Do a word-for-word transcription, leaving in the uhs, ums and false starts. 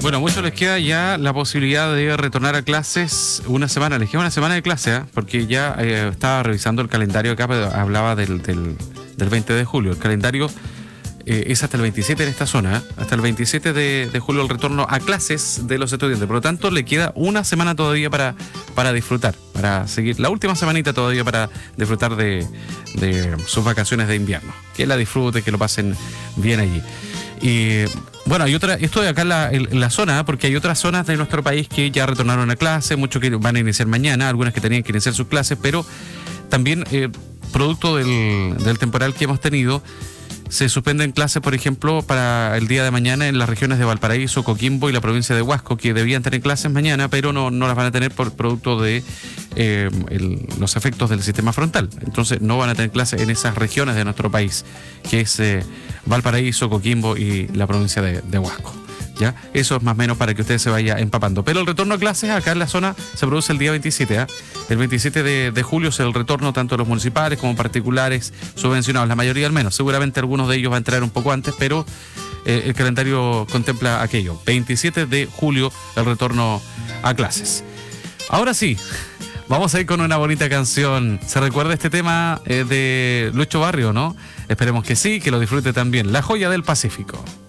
Bueno, a muchos les queda ya la posibilidad de retornar a clases una semana. Les queda una semana de clase, ¿eh? Porque ya eh, estaba revisando el calendario acá, pero hablaba del, del, del veinte de julio. El calendario eh, es hasta el veintisiete en esta zona, ¿eh? Hasta el veintisiete de, de julio el retorno a clases de los estudiantes. Por lo tanto, le queda una semana todavía para, para disfrutar, para seguir. La última semanita todavía para disfrutar de, de sus vacaciones de invierno. Que la disfruten, que lo pasen bien allí. Y bueno, hay otra, esto de acá en la, en la zona, porque hay otras zonas de nuestro país que ya retornaron a clase, muchos que van a iniciar mañana, algunas que tenían que iniciar sus clases, pero también eh, producto del, del temporal que hemos tenido, se suspenden clases, por ejemplo, para el día de mañana en las regiones de Valparaíso, Coquimbo y la provincia de Huasco, que debían tener clases mañana, pero no, no las van a tener por producto de eh, el, los efectos del sistema frontal. Entonces no van a tener clases en esas regiones de nuestro país, que es eh, Valparaíso, Coquimbo y la provincia de, de Huasco. ¿Ya? Eso es más o menos para que usted se vaya empapando. Pero el retorno a clases acá en la zona se produce el día veintisiete. ¿eh? El veintisiete de, de julio es el retorno tanto de los municipales como particulares subvencionados, la mayoría al menos. Seguramente algunos de ellos van a entrar un poco antes, pero eh, el calendario contempla aquello. veintisiete de julio el retorno a clases. Ahora sí, vamos a ir con una bonita canción. ¿Se recuerda este tema eh, de Lucho Barrio, no? Esperemos que sí, que lo disfrute también. La joya del Pacífico.